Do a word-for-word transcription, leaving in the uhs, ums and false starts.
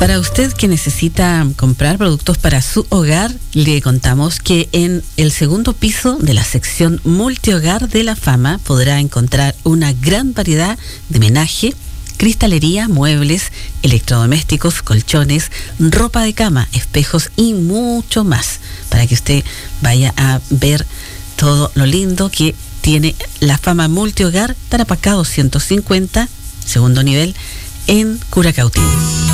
Para usted que necesita comprar productos para su hogar, le contamos que en el segundo piso de la sección Multihogar de La Fama podrá encontrar una gran variedad de menaje, cristalería, muebles, electrodomésticos, colchones, ropa de cama, espejos y mucho más, para que usted vaya a ver todo lo lindo que tiene La Fama Multihogar, Tarapacá doscientos cincuenta, segundo nivel, en Curacautín.